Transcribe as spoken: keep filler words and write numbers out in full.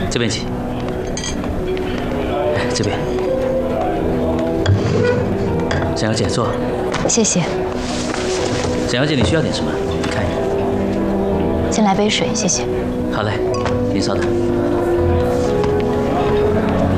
这边请。这边。沈小姐坐。 谢谢。 沈小姐，你需要点什么？你看一眼。 先来杯水，谢谢。 好嘞，您稍等。